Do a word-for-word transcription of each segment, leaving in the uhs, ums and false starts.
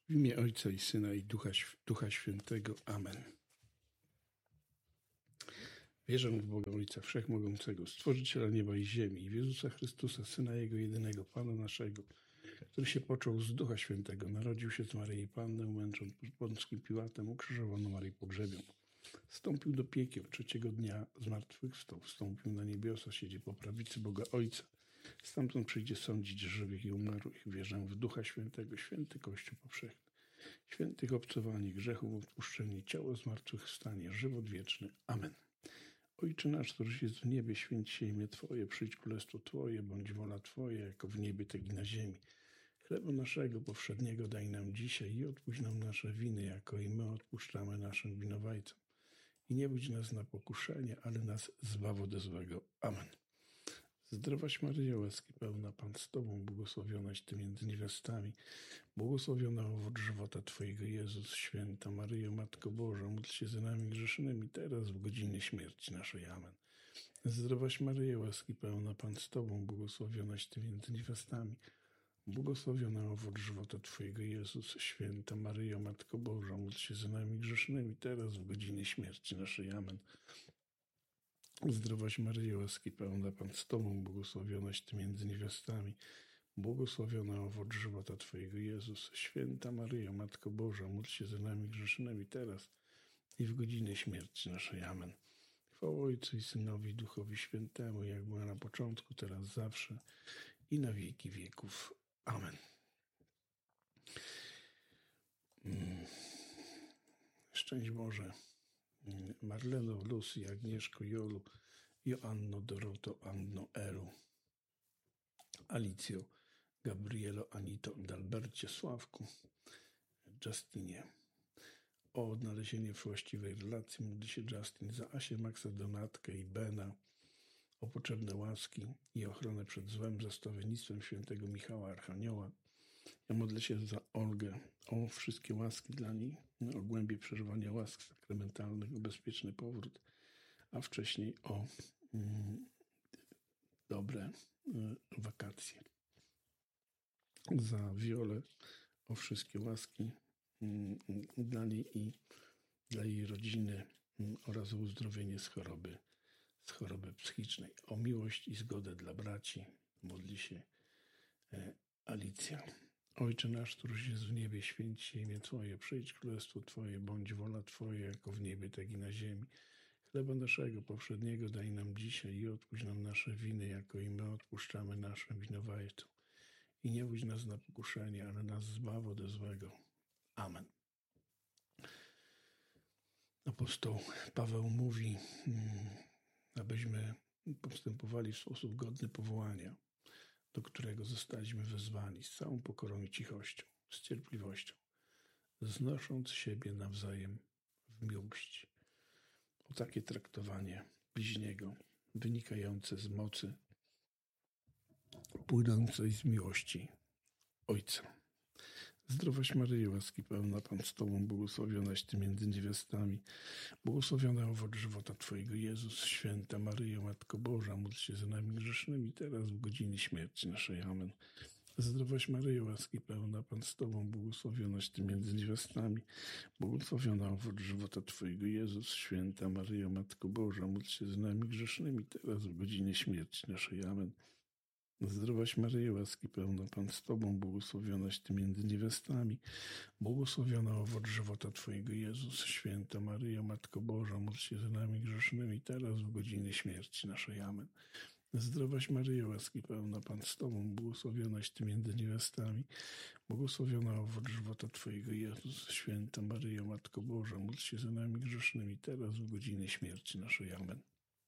W imię Ojca i Syna i Ducha, Ducha Świętego. Amen. Wierzę w Boga Ojca Wszechmogącego, Stworzyciela nieba i ziemi, i w Jezusa Chrystusa, Syna Jego jedynego, Pana naszego, który się począł z Ducha Świętego, narodził się z Maryi Panny, umęczon pod Pąckim Piłatem, ukrzyżowano Maryi pogrzebią. Wstąpił do piekieł, trzeciego dnia zmartwychwstał, wstąpił na niebiosa, siedzi po prawicy Boga Ojca. Stamtąd przyjdzie sądzić żywych i umarłych. Wierzę w Ducha Świętego, święty Kościół powszechny, świętych obcowanie, grzechów odpuszczenie, ciało zmartwychwstanie, żywot wieczny. Amen. Ojcze nasz, któryś jest w niebie, święć się imię Twoje, przyjdź królestwo Twoje, bądź wola Twoja, jako w niebie, tak i na ziemi. Chleba naszego powszedniego daj nam dzisiaj i odpuść nam nasze winy, jako i my odpuszczamy naszym winowajcom. I nie budź nas na pokuszenie, ale nas zbaw ode złego. Amen. Zdrowaś Maryjo, łaski pełna, Pan z Tobą, błogosławionaś Ty między niewiastami, błogosławiona owoc żywota Twojego, Jezus. Święta Maryjo, Matko Boża, módl się za nami grzesznymi, teraz w godzinie śmierci naszej. Amen. Zdrowaś Maryjo, łaski pełna, Pan z Tobą, błogosławionaś Ty między niewiastami, błogosławiona owoc żywota Twojego, Jezus. Święta Maryjo, Matko Boża, módl się za nami grzesznymi, teraz w godzinie śmierci naszej. Amen. Zdrowaś Maryjo, łaski pełna, Pan z Tobą, błogosławionaś Ty między niewiastami, błogosławiona owoc żywota Twojego, Jezus. Święta Maryjo, Matko Boża, módl się za nami grzesznymi, teraz i w godzinę śmierci naszej. Amen. Chwała Ojcu i Synowi, i Duchowi Świętemu, jak była na początku, teraz, zawsze i na wieki wieków. Amen. Szczęść Boże. Marleno, Lucy, Agnieszko, Jolu, Joanno, Doroto, Anno, Eru, Alicjo, Gabrielo, Anito, Dalbercie, Sławku, Justinie. O odnalezienie właściwej relacji módl się Justin za Asię, Maxa, Donatkę i Bena, o potrzebne łaski i ochronę przed złem, za stawiennictwem świętego Michała Archanioła. Ja modlę się za Olgę, o wszystkie łaski dla niej, o głębie przeżywania łask sakramentalnych, o bezpieczny powrót, a wcześniej o mm, dobre y, wakacje. Za Wiolę, o wszystkie łaski y, dla niej i dla jej rodziny y, oraz o uzdrowienie z choroby, z choroby psychicznej. O miłość i zgodę dla braci modli się y, Alicja. Ojcze nasz, któryś jest w niebie, święć się imię Twoje, przyjdź królestwo Twoje, bądź wola Twoja, jako w niebie, tak i na ziemi. Chleba naszego powszedniego daj nam dzisiaj i odpuść nam nasze winy, jako i my odpuszczamy naszym winowajcom. I nie budź nas na pokuszenie, ale nas zbaw ode złego. Amen. Apostoł Paweł mówi, abyśmy postępowali w sposób godny powołania, do którego zostaliśmy wezwani, z całą pokorą i cichością, z cierpliwością, znosząc siebie nawzajem w miłości. O takie traktowanie bliźniego, wynikające z mocy, płynącej z miłości Ojca. Zdrowaś Maryjo, łaski pełna, Pan z Tobą, błogosławionaś Ty między niewiastami, błogosławiona owoc żywota Twojego, Jezus. Święta Maryjo, Matko Boża, módl się za nami grzesznymi, teraz w godzinie śmierci naszej. Amen. Zdrowaś Maryjo, łaski pełna, Pan z Tobą, błogosławionaś Ty między niewiastami, błogosławiona owoc żywota Twojego, Jezus. Święta Maryjo, Matko Boża, módl się za nami grzesznymi, teraz w godzinie śmierci naszej. Amen. Zdrowaś Maryjo, łaski pełna, Pan z Tobą, błogosławionaś Ty między niewiastami, błogosławiona owoc żywota Twojego, Jezus. Święta Maryjo, Matko Boża, módl się za nami grzesznymi, teraz w godzinie śmierci naszej. Amen. Zdrowaś Maryjo, łaski pełna, Pan z Tobą, błogosławionaś Ty między niewiastami, błogosławiona owoc żywota Twojego, Jezus. Święta Maryjo, Matko Boża, módl się za nami grzesznymi, teraz w godzinie śmierci naszej. Amen.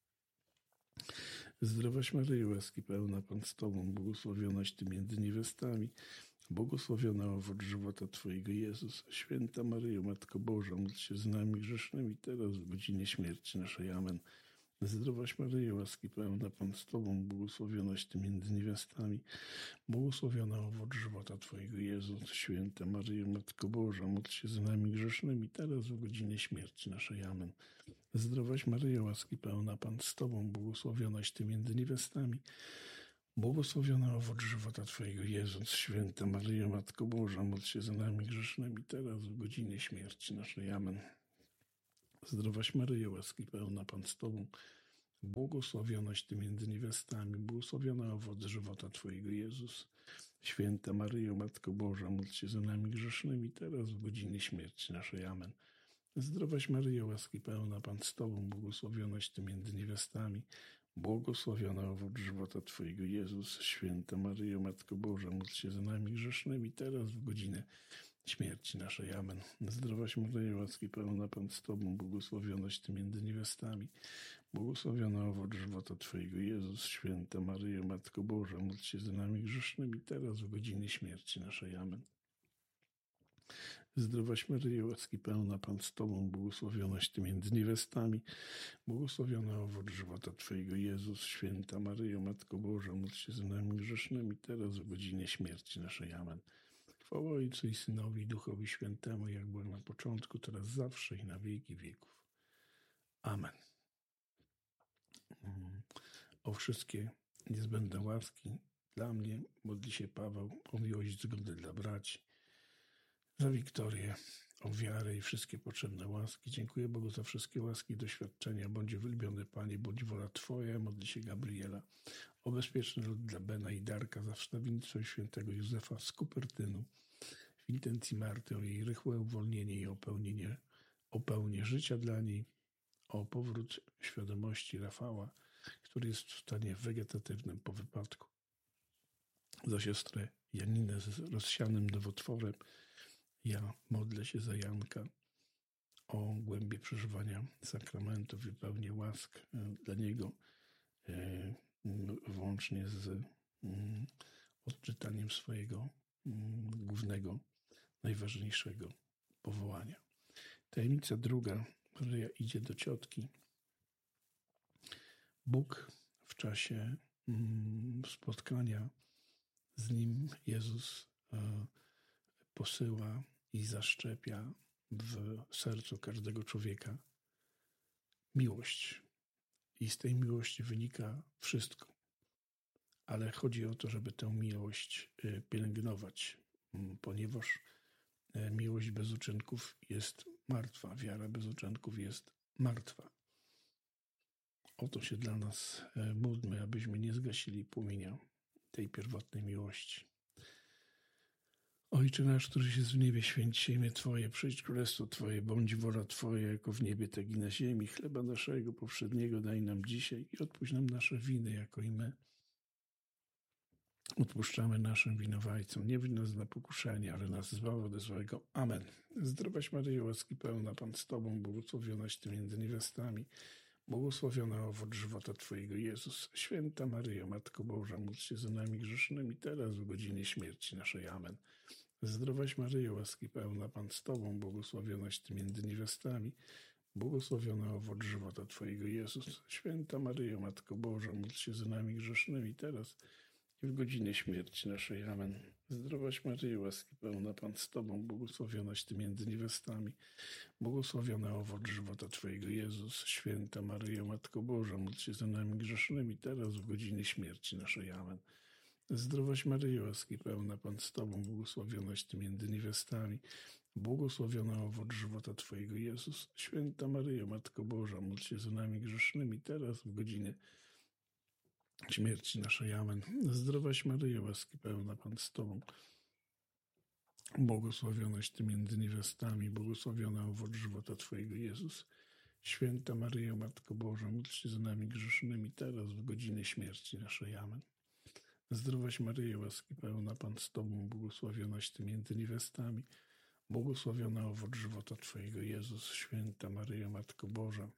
Zdrowaś Maryjo, łaski pełna, Pan z Tobą, błogosławionaś Ty między niewiastami, błogosławiona owoc żywota Twojego, Jezus. Święta Maryjo, Matko Boża, módl się z nami grzesznymi, teraz w godzinie śmierci naszej. Amen. Zdrowaś Maryjo, łaski pełna, Pan z Tobą, błogosławionaś Ty między niewiastami, błogosławiona owoc żywota Twojego, Jezus. Święta Maryjo, Matko Boża, módl się za nami grzesznymi, teraz w godzinie śmierci naszej. Amen. Zdrowaś Maryjo, łaski pełna, Pan z Tobą, błogosławionaś Ty między niewiastami, Błogosławiona owoc żywota Twojego, Jezus. Święta Maryjo, Matko Boża, módl się za nami grzesznymi, teraz w godzinie śmierci naszej. Amen. Zdrowaś Maryjo, łaski pełna, Pan z Tobą, błogosławionaś Ty między niewiastami, błogosławiona owoc żywota Twojego, Jezus. Święta Maryjo, Matko Boża, módl się za nami grzesznymi, teraz w godzinie śmierci naszej. Amen. Zdrowaś Maryjo, łaski pełna, Pan z Tobą, błogosławionaś Ty między niewiastami, błogosławiona owoc żywota Twojego, Jezus. Święta Maryjo, Matko Boża, módl się za nami grzesznymi, teraz w godzinę śmierci naszej. Amen. Zdrowaś Maryjo, łaski pełna, Pan z Tobą, błogosławionaś Ty między niewiastami, błogosławiona owoc żywota Twojego, Jezus. Święta Maryjo, Matko Boża, módl się za nami grzesznymi, teraz w godzinie śmierci naszej. Amen. Zdrowaś Maryjo, łaski pełna, Pan z Tobą, błogosławionaś Ty między niewiastami, błogosławiona owoc żywota Twojego, Jezus. Święta Maryjo, Matko Boża, módl się za nami grzesznymi, teraz w godzinie śmierci naszej. Amen. Chwała Ojcu i Synowi, i Duchowi Świętemu, jak było na początku, teraz zawsze i na wieki wieków. Amen. O wszystkie niezbędne łaski dla mnie modli się Paweł, o miłość zgody dla braci, za Wiktorię, o wiarę i wszystkie potrzebne łaski. Dziękuję Bogu za wszystkie łaski i doświadczenia. Bądź uwielbiony Panie, bądź wola Twoja. Modli się Gabriela, o bezpieczny lud dla Bena i Darka, za wstawiennictwo świętego Józefa z Kupertynu, w intencji Marty, o jej rychłe uwolnienie i opełnienie, o pełnię życia dla niej, o powrót świadomości Rafała, który jest w stanie wegetatywnym po wypadku, za siostrę Janinę z rozsianym nowotworem. Ja modlę się za Janka, o głębie przeżywania sakramentów i pełnię łask dla niego, włącznie z odczytaniem swojego głównego, najważniejszego powołania. Tajemnica druga. Maryja idzie do ciotki. Bóg w czasie spotkania z Nim, Jezus posyła i zaszczepia w sercu każdego człowieka miłość. I z tej miłości wynika wszystko. Ale chodzi o to, żeby tę miłość pielęgnować, ponieważ miłość bez uczynków jest martwa, wiara bez uczynków jest martwa. O to się dla nas módlmy, abyśmy nie zgasili płomienia tej pierwotnej miłości. Ojcze nasz, któryś jest w niebie, święć się imię Twoje, przyjdź królestwo Twoje, bądź wola Twoja, jako w niebie, tak i na ziemi. Chleba naszego powszedniego daj nam dzisiaj i odpuść nam nasze winy, jako i my odpuszczamy naszym winowajcom. Nie wódź nas na pokuszenie, ale nas zbaw ode złego. Amen. Zdrowaś Maryjo, łaski pełna, Pan z Tobą, błogosławionaś Ty między niewiastami, błogosławiona owoc żywota Twojego, Jezus. Święta Maryjo, Matko Boża, módl się za nami grzesznymi, teraz w godzinie śmierci naszej. Amen. Zdrowaś Maryjo, łaski pełna, Pan z Tobą, błogosławionaś Ty między niewiastami, błogosławiona owoc żywota Twojego, Jezus. Święta Maryjo, Matko Boża, módl się za nami grzesznymi, teraz i w godzinie śmierci naszej. Amen. Zdrowaś Maryjo, łaski pełna, Pan z Tobą, błogosławionaś Ty między niewiastami, błogosławiona owoc żywota Twojego, Jezus. Święta Maryjo, Matko Boża, módl się za nami grzesznymi, teraz w godzinie śmierci naszej. Amen. Zdrowaś Maryjo, łaski pełna, Pan z Tobą, błogosławionaś Ty między niewiastami, błogosławiona owoc żywota Twojego, Jezus. Święta Maryjo, Matko Boża, módl się za nami grzesznymi, teraz w godzinie śmierci naszej. Amen. Zdrowaś Maryjo, łaski pełna, Pan z Tobą, błogosławionaś Ty między niewiastami, błogosławiona owoc żywota Twojego, Jezus. Święta Maryjo, Matko Boża, módl się za nami grzesznymi, teraz w godzinie śmierci naszej. Amen. Zdrowaś Maryjo, łaski pełna, Pan z Tobą, błogosławionaś Ty między niewiastami, błogosławiona owoc żywota Twojego, Jezus. Święta Maryjo, Matko Boża,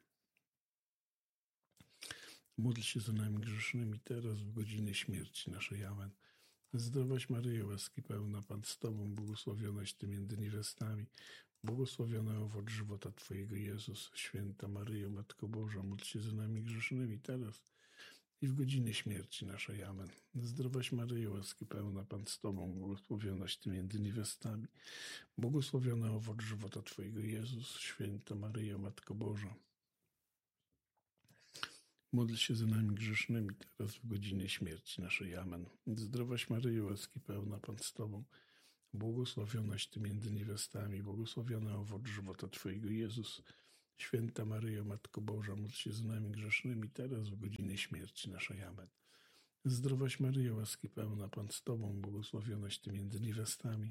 módl się za nami grzesznymi, teraz w godzinie śmierci naszej. Amen. Zdrowaś Maryjo, łaski pełna, Pan z Tobą, błogosławionaś Ty między niewiastami, błogosławiona owoc żywota Twojego, Jezus. Święta Maryjo, Matko Boża, módl się za nami grzesznymi, teraz i w godzinie śmierci naszej. Amen. Zdrowaś Maryjo, łaski pełna, Pan z Tobą, błogosławionaś Ty między niewiastami, błogosławiona owoc żywota Twojego, Jezus. Święta Maryjo, Matko Boża, Módl się za nami grzesznymi, teraz w godzinie śmierci naszej. Amen. Zdrowaś Maryjo, łaski pełna, Pan z Tobą, błogosławionaś Ty między niewiastami, błogosławiony owoc żywota Twojego, Jezus. Święta Maryjo, Matko Boża, módl się za nami grzesznymi, teraz w godzinie śmierci naszej. Amen. Zdrowaś Maryjo, łaski pełna, Pan z Tobą, błogosławionaś Ty między niewiastami,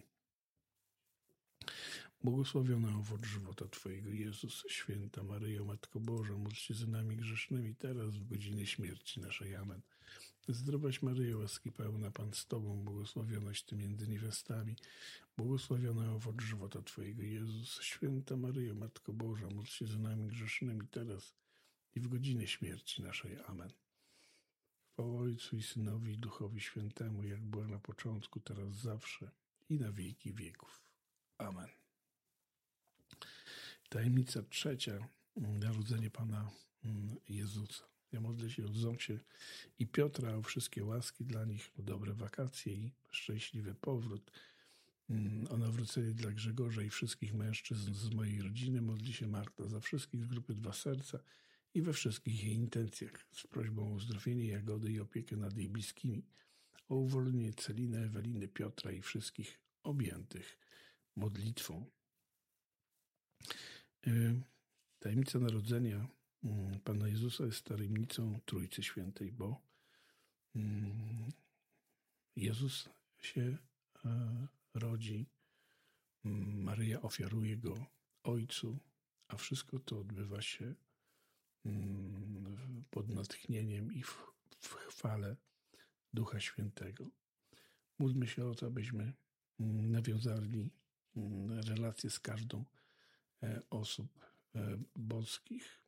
błogosławiony owoc żywota Twojego, Jezus. Święta Maryjo, Matko Boża, módl się za nami grzesznymi, teraz w godzinie śmierci naszej. Amen. Zdrowaś Maryjo, łaski pełna, Pan z Tobą, błogosławionaś Ty między niewiastami, błogosławiony owoc żywota Twojego, Jezus. Święta Maryjo, Matko Boża, módl się za nami grzesznymi, teraz i w godzinie śmierci naszej. Amen. Chwała Ojcu i Synowi i Duchowi Świętemu, jak była na początku, teraz zawsze i na wieki wieków. Amen. Tajemnica trzecia, narodzenie Pana Jezusa. Ja modlę się o Zosię i Piotra, o wszystkie łaski dla nich, o dobre wakacje i szczęśliwy powrót, o nawrócenie dla Grzegorza i wszystkich mężczyzn z mojej rodziny. Modli się Marta za wszystkich z grupy Dwa Serca i we wszystkich jej intencjach, z prośbą o uzdrowienie Jagody i opiekę nad jej bliskimi, o uwolnienie Celiny, Eweliny, Piotra i wszystkich objętych modlitwą. Tajemnica narodzenia Pana Jezusa jest tajemnicą Trójcy Świętej, bo Jezus się rodzi, Maryja ofiaruje Go Ojcu, a wszystko to odbywa się pod natchnieniem i w, w chwale Ducha Świętego. Módlmy się o to, abyśmy nawiązali relacje z każdą osób boskich,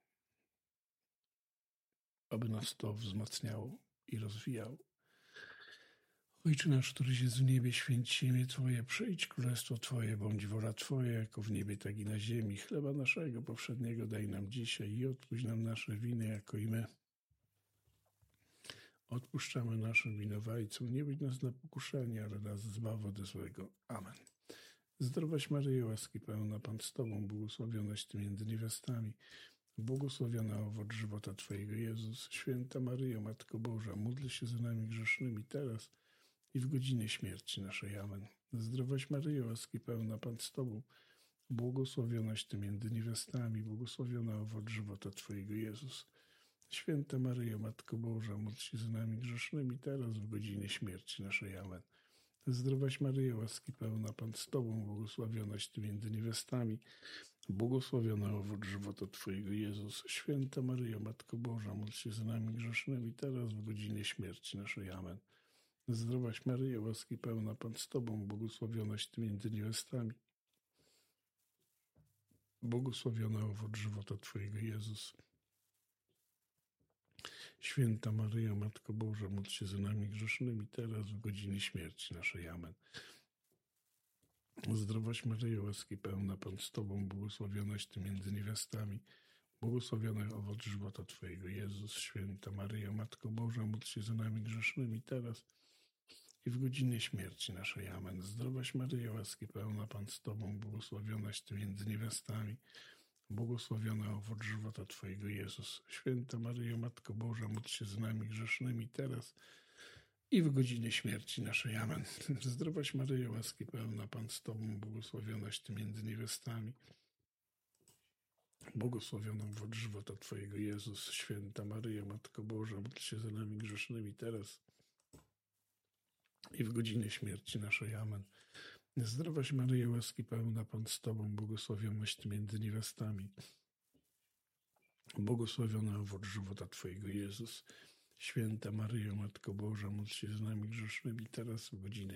aby nas to wzmacniało i rozwijało. Ojcze nasz, któryś jest w niebie, święć się imię Twoje, przyjdź królestwo Twoje, bądź wola Twoja, jako w niebie, tak i na ziemi. Chleba naszego powszedniego daj nam dzisiaj i odpuść nam nasze winy, jako i my odpuszczamy naszym winowajcom. Nie być nas na pokuszenie, ale nas zbaw od złego. Amen. Zdrowaś Maryjo, łaski pełna, Pan z Tobą, błogosławionaś Ty między niewiastami, błogosławiony owoc żywota Twojego, Jezus. Święta Maryjo, Matko Boża, módl się za nami grzesznymi, teraz i w godzinie śmierci naszej. Amen. Zdrowaś Maryjo, łaski pełna, Pan z Tobą, błogosławionaś Ty między niewiastami, błogosławiony owoc żywota Twojego, Jezus. Święta Maryjo, Matko Boża, módl się za nami grzesznymi, teraz w godzinie śmierci naszej. Amen. Zdrowaś Maryjo, łaski pełna, Pan z Tobą, błogosławionaś Ty między niewiastami, błogosławiony owoc żywota Twojego, Jezus. Święta Maryjo, Matko Boża, módl się za nami grzesznymi, teraz w godzinie śmierci naszej. Amen. Zdrowaś Maryjo, łaski pełna, Pan z Tobą, błogosławionaś Ty między niewiastami, błogosławiony owoc żywota Twojego, Jezus. Święta Maryjo, Matko Boża, módl się za nami grzesznymi, teraz w godzinie śmierci naszej. Amen. Zdrowaś Maryjo, łaski pełna, Pan z Tobą, błogosławionaś Ty między niewiastami, błogosławiony owoc żywota Twojego, Jezus. Święta Maryjo, Matko Boża, módl się za nami grzesznymi, teraz i w godzinie śmierci naszej. Amen. Zdrowaś Maryjo, łaski pełna, Pan z Tobą, błogosławionaś Ty między niewiastami, błogosławiony owoc żywota Twojego, Jezus. Święta Maryjo, Matko Boża, módl się za nami grzesznymi, teraz i w godzinie śmierci naszej. Amen. Zdrowaś Maryjo, łaski pełna, Pan z Tobą, błogosławionaś Ty między niewiastami, błogosławiony owoc żywota Twojego, Jezus. Święta Maryjo, Matko Boża, módl się za nami grzesznymi, teraz i w godzinie śmierci naszej. Amen. Zdrowaś Maryjo, łaski pełna, Pan z Tobą, błogosławionaś Ty między niewiastami, błogosławiony owoc żywota Twojego, Jezus. Święta Maryjo, Matko Boża, módl się za nami grzesznymi, teraz w godzinie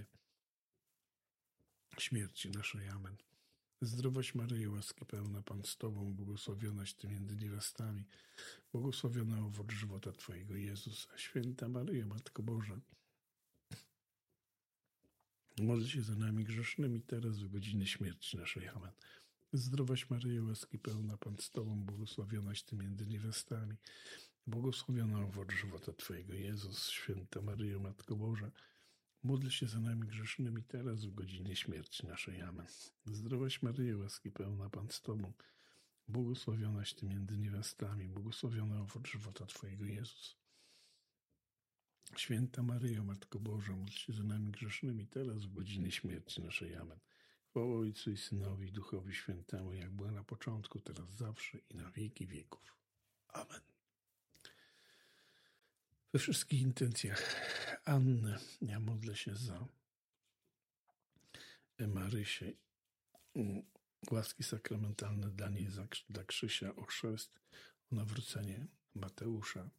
śmierci naszej. Amen. Zdrowaś Maryjo, łaski pełna, Pan z Tobą, błogosławionaś Ty między niewiastami, błogosławiony owoc żywota Twojego, Jezus. Święta Maryjo, Matko Boża, módl się za nami grzesznymi, teraz w godzinie śmierci naszej. Amen. Zdrowaś Maryjo, łaski pełna, Pan z Tobą, błogosławionaś Ty między niewiastami, błogosławiony owoc żywota Twojego, Jezus. Święta Maryjo, Matko Boża, módl się za nami grzesznymi, teraz w godzinie śmierci naszej. Amen. Zdrowaś Maryjo, łaski pełna, Pan z Tobą, Błogosławionaś Ty między niewiastami, błogosławiony owoc żywota Twojego, Jezus. Święta Maryjo, Matko Boża, módl się za nami grzesznymi, teraz w godzinie śmierci naszej. Amen. Chwała Ojcu i Synowi, i Duchowi Świętemu, jak była na początku, teraz zawsze i na wieki wieków. Amen. We wszystkich intencjach Anny ja modlę się za Marysię, łaski sakramentalne dla niej, dla Krzysia, o chrzest, o nawrócenie Mateusza.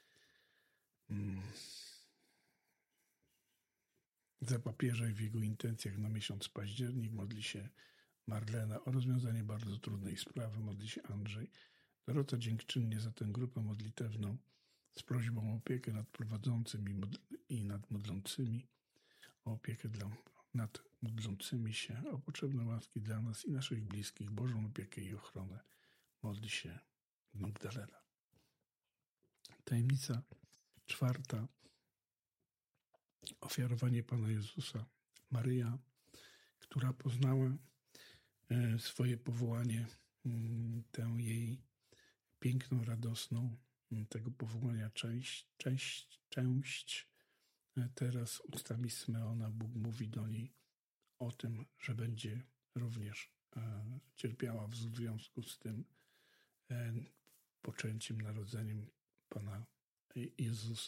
Za papieża i w jego intencjach na miesiąc październik modli się Marlena, o rozwiązanie bardzo trudnej sprawy modli się Andrzej. Dorota dziękczynnie za tę grupę modlitewną z prośbą o opiekę nad prowadzącym i, modl- i nad modlącymi, o opiekę dla, nad modlącymi się, o potrzebne łaski dla nas i naszych bliskich, Bożą opiekę i ochronę modli się Magdalena. Tajemnica czwarta. Ofiarowanie Pana Jezusa. Maryja, która poznała swoje powołanie, tę jej piękną, radosną tego powołania część, część, część teraz ustami Symeona Bóg mówi do niej o tym, że będzie również cierpiała w związku z tym poczęciem, narodzeniem Pana Jezusa.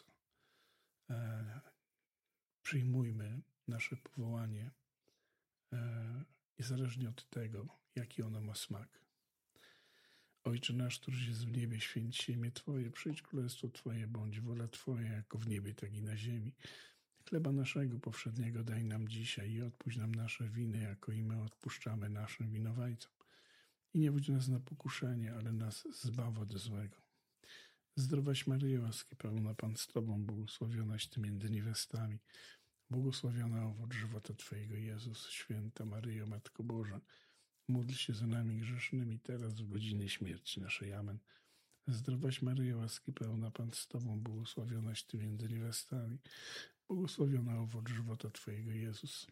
Przyjmujmy nasze powołanie niezależnie od tego, jaki ono ma smak. Ojcze nasz, któryś jest w niebie, święć się imię Twoje, przyjdź królestwo Twoje, bądź wola Twoja, jako w niebie, tak i na ziemi. Chleba naszego powszedniego daj nam dzisiaj i odpuść nam nasze winy, jako i my odpuszczamy naszym winowajcom. I nie wódź nas na pokuszenie, ale nas zbaw od złego. Zdrowaś Maryjo, łaski pełna, Pan z Tobą, błogosławionaś Ty między niewiastami, błogosławiona owoc żywota Twojego, Jezus. Święta Maryjo, Matko Boża, módl się za nami grzesznymi, teraz w godzinie śmierci naszej. Amen. Zdrowaś Maryjo, łaski pełna, Pan z Tobą, błogosławionaś Ty między niewiastami, błogosławiona owoc żywota Twojego, Jezus.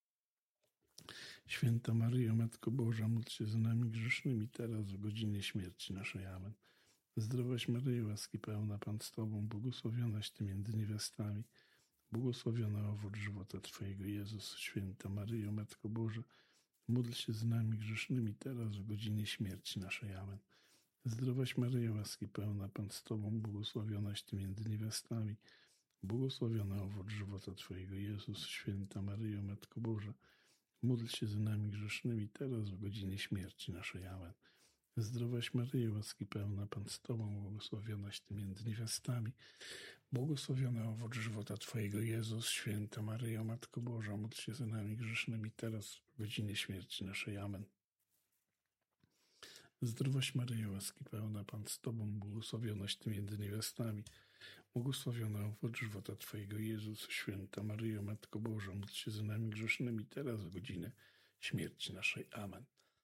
Święta Maryjo, Matko Boża, módl się za nami grzesznymi, teraz w godzinie śmierci naszej. Amen. Zdrowaś Maryjo, łaski pełna, Pan z Tobą, błogosławionaś Ty między niewiastami, błogosławiona owoc żywota Twojego, Jezus. Święta Maryjo, Matko Boża, módl się z nami grzesznymi, teraz w godzinie śmierci naszej. Amen. Zdrowaś Maryjo, łaski pełna, Pan z Tobą, błogosławionaś Ty między niewiastami, błogosławiona owoc żywota Twojego, Jezus. Święta Maryjo, Matko Boża, módl się za nami grzesznymi, teraz w godzinie śmierci naszej. Amen. Zdrowaś Maryjo, łaski pełna, Pan z Tobą, błogosławionaś Ty między niewiastami, błogosławiona owoc żywota Twojego, Jezus. Święta Maryjo, Matko Boża, módl się za nami grzesznymi, teraz w godzinie śmierci naszej. Amen. Zdrowaś Maryjo, łaski pełna, Pan z Tobą, błogosławionaś Ty między niewiastami, błogosławiona owoc żywota Twojego, Jezus. Święta Maryjo, Matko Boża, módl się za nami grzesznymi, teraz w godzinę śmierci naszej. Amen.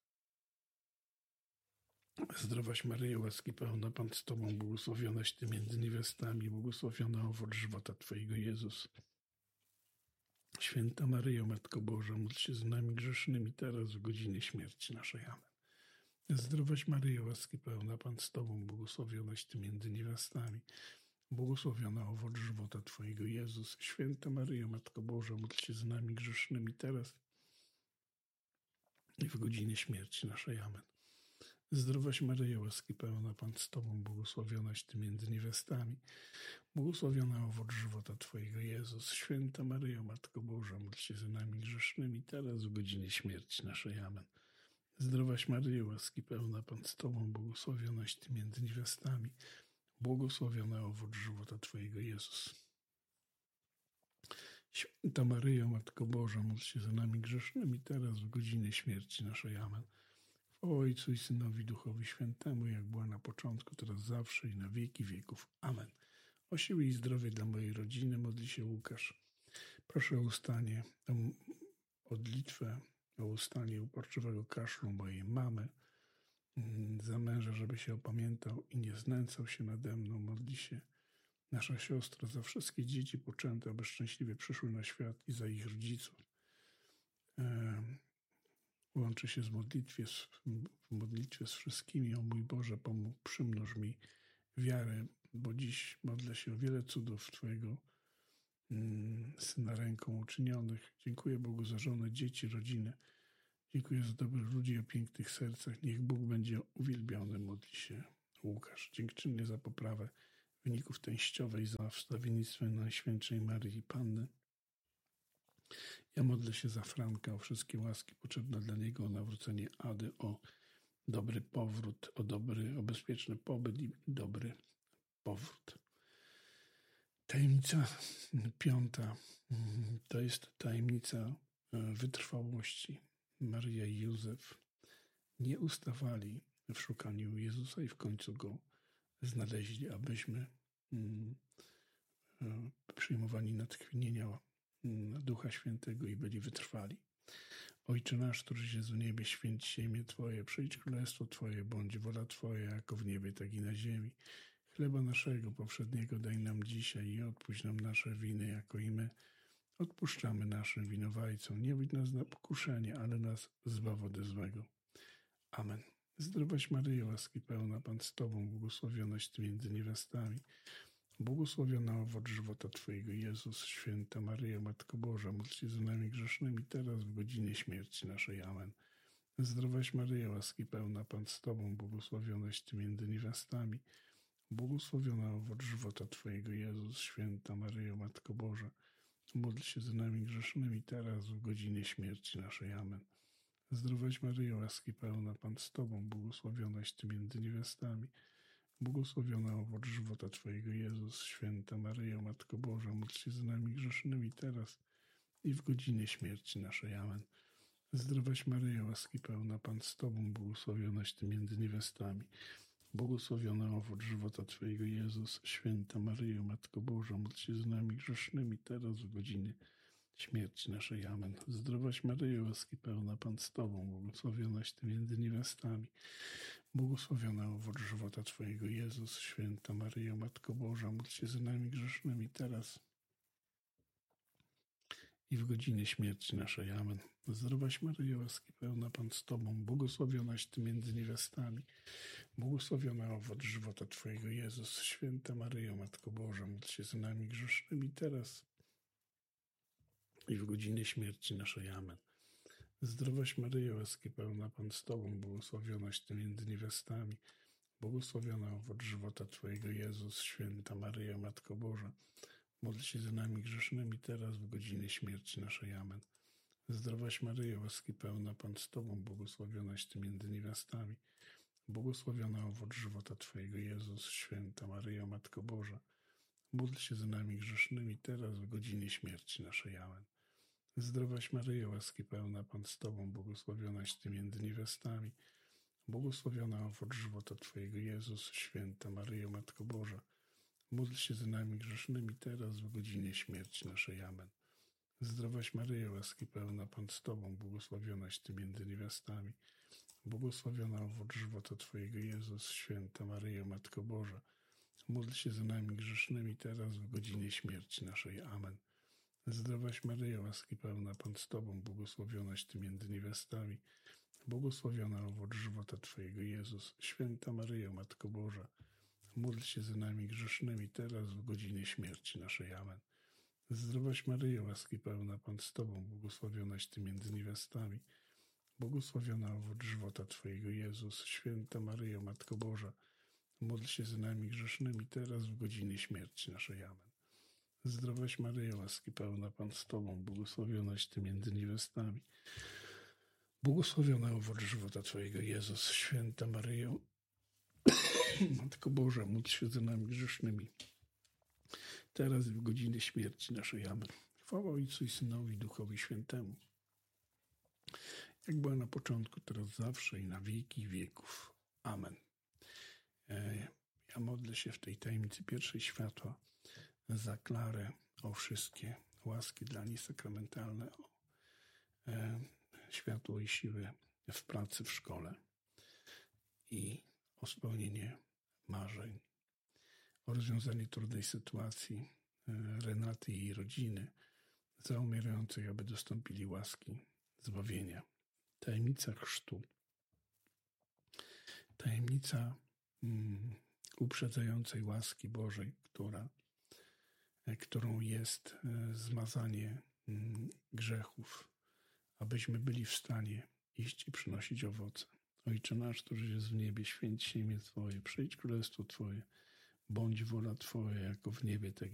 Zdrowaś Maryjo, łaski pełna, Pan z Tobą, błogosławionaś Ty między niewiastami, błogosławiona owoc żywota Twojego, Jezus. Święta Maryjo, Matko Boża, módl się za nami grzesznymi, teraz w godzinie śmierci naszej. Amen. Zdrowaś Maryjo, łaski pełna, Pan z Tobą, błogosławionaś Ty między niewiastami, błogosławiona owoc żywota Twojego, Jezus. Święta Maryjo, Matko Boża, módl się za nami grzesznymi, teraz i w godzinie śmierci naszej. Amen. Zdrowaś Maryjo, łaski pełna, Pan z Tobą, błogosławionaś Ty między niewiastami, błogosławiona owoc żywota Twojego, Jezus. Święta Maryjo, Matko Boża, módl się za nami grzesznymi, teraz w godzinie śmierci naszej. Amen. Zdrowaś Maryjo, łaski pełna, Pan z Tobą, błogosławionaś Ty między niewiastami, błogosławiona owoc żywota Twojego, Jezus. Święta Maryjo, Matko Boża, módl się za nami grzesznymi, teraz w godzinie śmierci naszej. Amen. Chwała Ojcu i Synowi, Duchowi Świętemu, jak była na początku, teraz zawsze i na wieki wieków. Amen. O siłę i zdrowie dla mojej rodziny modli się Łukasz. Proszę o ustanie, o modlitwę, o ustanie uporczywego kaszlu mojej mamy, za męża, żeby się opamiętał i nie znęcał się nade mną. Modli się nasza siostra za wszystkie dzieci poczęte, aby szczęśliwie przyszły na świat, i za ich rodziców. łączę się z modlitwie, z, w modlitwie z wszystkimi. O mój Boże, pomóż, przymnóż mi wiarę, bo dziś modlę się o wiele cudów Twojego mm, Syna ręką uczynionych. Dziękuję Bogu za żonę, dzieci, rodzinę. Dziękuję za dobrych ludzi o pięknych sercach. Niech Bóg będzie uwielbiony, modli się Łukasz. Dziękczynnie za poprawę wyników teściowej, za wstawiennictwo Najświętszej Maryi Panny. Ja modlę się za Franka, o wszystkie łaski potrzebne dla niego, o nawrócenie Ady, o dobry powrót, o dobry, o bezpieczny pobyt i dobry powrót. Tajemnica piąta to jest tajemnica wytrwałości. Maryja i Józef nie ustawali w szukaniu Jezusa i w końcu Go znaleźli, abyśmy przyjmowali natchnienia Ducha Świętego i byli wytrwali. Ojcze nasz, któryś jest w niebie, święć się imię Twoje, przyjdź królestwo Twoje, bądź wola Twoja, jako w niebie, tak i na ziemi. Chleba naszego powszedniego daj nam dzisiaj i odpuść nam nasze winy, jako i my odpuszczamy naszym winowajcom. Nie wódź nas na pokuszenie, ale nas zbaw ode złego. Amen. Zdrowaś Maryjo, łaski pełna, Pan z Tobą, błogosławionaś Ty między niewiastami. Błogosławiona owoc żywota Twojego, Jezus. Święta Maryjo, Matko Boża, módl się za nami grzesznymi, teraz w godzinie śmierci naszej. Amen. Zdrowaś Maryjo, łaski pełna, Pan z Tobą, błogosławionaś Ty między niewiastami. Błogosławiona owoc żywota Twojego, Jezus. Święta Maryjo, Matko Boża, módl się za nami grzesznymi, teraz w godzinie śmierci naszej. Amen. Zdrowaś Maryjo, łaski pełna, Pan z Tobą, błogosławionaś Ty między niewiastami. Błogosławiona owoc żywota Twojego, Jezus. Święta Maryjo, Matko Boża, módl się za nami grzesznymi, teraz i w godzinie śmierci naszej. Amen. Zdrowaś Maryjo, łaski pełna, Pan z Tobą, błogosławionaś Ty między niewiastami. Błogosławiona owoc żywota Twojego, Jezus. Święta Maryjo, Matko Boża, módl się za nami grzesznymi, teraz w godzinie śmierci naszej. Amen. Zdrowaś Maryjo, łaski pełna, Pan z Tobą, błogosławionaś Ty między niewiastami. Błogosławiona owoc żywota Twojego, Jezus. Święta Maryjo, Matko Boża, módl się za nami grzesznymi, teraz i w godzinie śmierci naszej. Amen. Zdrowaś Maryjo, łaski pełna, Pan z Tobą, błogosławionaś Ty między niewiastami. Błogosławiona owoc żywota Twojego, Jezus. Święta Maryjo, Matko Boża, módl się za nami grzesznymi, teraz i w godzinie śmierci naszej. Amen. Zdrowaś Maryjo, łaski pełna, Pan z Tobą, błogosławionaś Ty między niewiastami. Błogosławiona owoc żywota Twojego, Jezus. Święta Maryjo, Matko Boża, módl się za nami grzesznymi, teraz w godzinie śmierci naszej. Amen. Zdrowaś Maryjo, łaski pełna, Pan z Tobą, błogosławionaś Ty między niewiastami. Błogosławiona owoc żywota Twojego, Jezus. Święta Maryjo, Matko Boża, módl się za nami grzesznymi, teraz w godzinie śmierci naszej. Amen. Zdrowaś Maryjo, łaski pełna, Pan z Tobą, błogosławionaś Ty między niewiastami. Błogosławiona owoc żywota Twojego, Jezus. Święta Maryjo, Matko Boża, módl się za nami grzesznymi, teraz w godzinie śmierci naszej. Amen. Zdrowaś Maryjo, łaski pełna, Pan z Tobą, błogosławionaś Ty między niewiastami. Błogosławiona owoc żywota Twojego, Jezus. Święta Maryjo, Matko Boża, módl się za nami grzesznymi, teraz w godzinie śmierci naszej. Amen. Zdrowaś Maryjo, łaski pełna, Pan z Tobą, błogosławionaś Ty między niewiastami. Błogosławiona owoc żywota Twojego, Jezus. Święta Maryjo, Matko Boża, módl się za nami grzesznymi, teraz w godzinie śmierci naszej. Amen. Zdrowaś Maryjo, łaski pełna, Pan z Tobą, błogosławionaś Ty między niewiastami. Błogosławiona owoc żywota Twojego, Jezus. Święta Maryjo, Matko Boża, módl się za nami grzesznymi, teraz w godzinie śmierci naszej. Amen. Zdrowaś Maryjo, łaski pełna, Pan z Tobą, błogosławionaś Ty między niewiastami. Błogosławiona owoc żywota Twojego, Jezus. Święta Maryjo, Matko Boża, módl się za nami grzesznymi, teraz i w godzinie śmierci naszej. Amen. Chwała Ojcu i Synowi, i Duchowi Świętemu, jak była na początku, teraz zawsze i na wieki wieków. Amen. Ja modlę się w tej tajemnicy pierwszej światła za Klarę, o wszystkie łaski dla niej sakramentalne, o światło i siłę w pracy, w szkole i o spełnienie marzeń, o rozwiązanie trudnej sytuacji Renaty i jej rodziny, za umierających, aby dostąpili łaski zbawienia. tajemnica chrztu. Tajemnica mm, uprzedzającej łaski Bożej, która, którą jest zmazanie mm, grzechów, abyśmy byli w stanie iść i przynosić owoce. Ojcze nasz, który jest w niebie, święć się imię Twoje, przyjdź królestwo Twoje, bądź wola Twoja, jako w niebie, tak